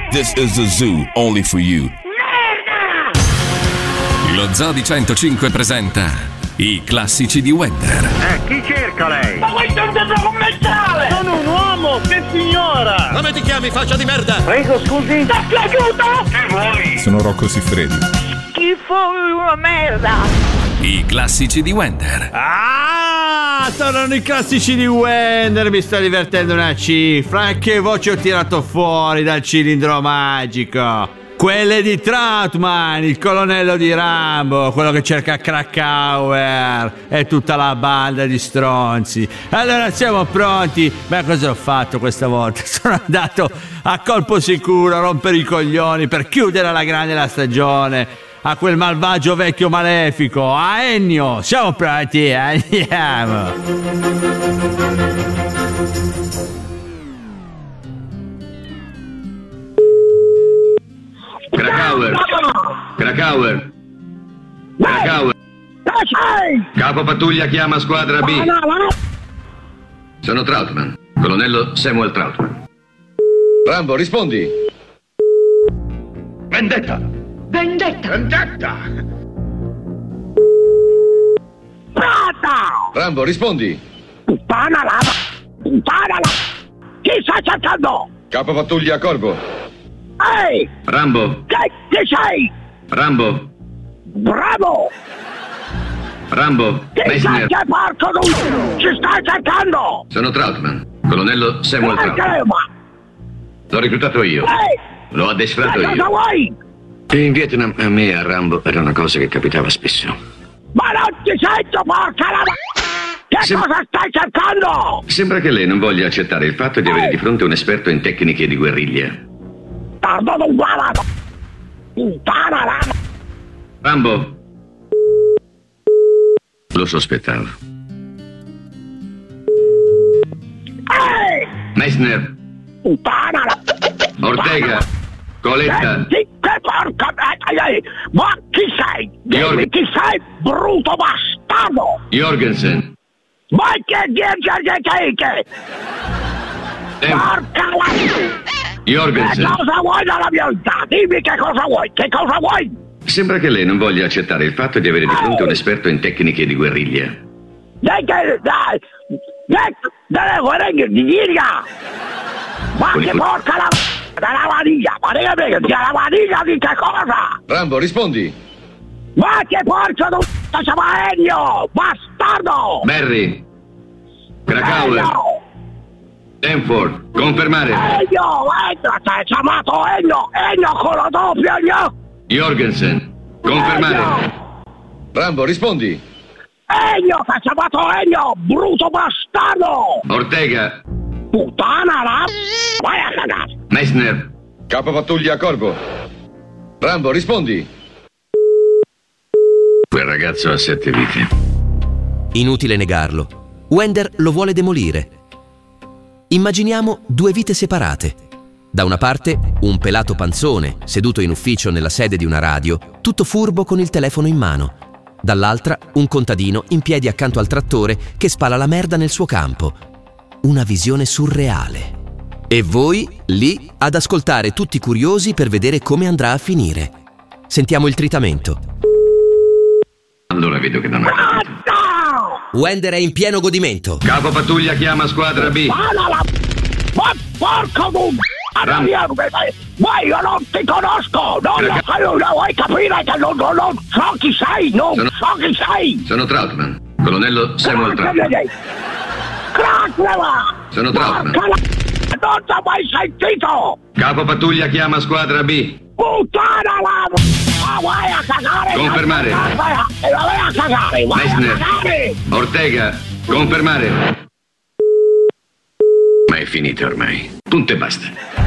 This is a zoo only for you. Lo Zoo di 105 presenta i classici di Wender. Chi cerca lei? Ma questo è un centro commerciale! Sono un uomo, che signora! Come ti chiami, faccia di merda? Prego, scusi. T'ha piaciuto? Che vuoi? Sono Rocco Siffredi. Schifo, una merda! I classici di Wender. Tornano i classici di Wender. Mi sta divertendo una cifra. E che voce ho tirato fuori dal cilindro magico? Quelle di Trautmann, il colonnello di Rambo, quello che cerca Krakauer e tutta la banda di stronzi. Allora siamo pronti? Beh, cosa ho fatto questa volta? Sono andato a colpo sicuro a rompere i coglioni per chiudere alla grande la stagione a quel malvagio vecchio malefico, a Ennio. Siamo pronti? Andiamo. Krakauer. Capo pattuglia chiama squadra B. Sono Trautmann, colonnello Samuel Trautmann. Rambo, rispondi. Vendetta! Rambo, rispondi. Puttana la! Chi stai cercando? Capo pattuglia Corvo. Ehi! Rambo. Chi sei? Rambo. Bravo! Rambo. Chi Meissner. sei, porco tu? Ci stai cercando? Sono Trautmann, colonnello Samuel Trautmann. L'ho reclutato io. L'ho addestrato Cosa io. vuoi? In Vietnam a me e a Rambo era una cosa che capitava spesso. Ma non ti sento, porca la... Che cosa stai cercando? Sembra che lei non voglia accettare il fatto di avere di fronte un esperto in tecniche di guerriglia. Tardo non guarda! Puttana la... Rambo. Lo sospettavo. Ehi! Meissner. Puttana la... Ortega. Coletta. Che porca... Ma chi sei? Dimmi chi sei, bruto bastardo! Jorgensen. Ma che che... Porca la... Jorgensen. Che cosa vuoi dalla mia vita? Dimmi che cosa vuoi? Che cosa vuoi? Sembra che lei non voglia accettare il fatto di avere di fronte un esperto in tecniche di guerriglia. Delle guerriglie di Ghirga! Ma che porca la... della vaniglia! Ma la vaniglia di che cosa? Rambo, rispondi. Ma che porca di... Facciamo Ennio! Bastardo! Barry. Krakauer. Danforth. Confermare. Ennio! Ti hai chiamato Ennio! Ennio con la doppia, Ennio! Jorgensen. Confermare. Rambo, rispondi. Ennio! Ti hai chiamato Ennio! Bruto bastardo! Ortega. Puttana la... Vai a cagare! Meissner. Capo pattuglia Corvo. Rambo, rispondi. Quel ragazzo ha 7 vite. Inutile negarlo. Wender lo vuole demolire. Immaginiamo 2 vite separate. Da una parte un pelato panzone, seduto in ufficio nella sede di una radio, tutto furbo con il telefono in mano. Dall'altra un contadino in piedi accanto al trattore che spala la merda nel suo campo. Una visione surreale. E voi, lì, ad ascoltare tutti curiosi per vedere come andrà a finire. Sentiamo il tritamento. Allora vedo che non ha capito. Wender è in pieno godimento. Capo pattuglia chiama squadra B. Ma porco tu! Ma io non ti conosco! Non vuoi capire che non so chi sei! Non so chi sei! Sono Trautmann, colonnello Samuel Trautmann. Sono Trautmann. Non ti ho mai sentito! Capo pattuglia chiama squadra B. Puttana la... Ma vai a cagare! Confermare. Vai a cagare! Vai Meissner. a cagare! Ortega. Confermare. Ma è finita ormai. Punto e basta.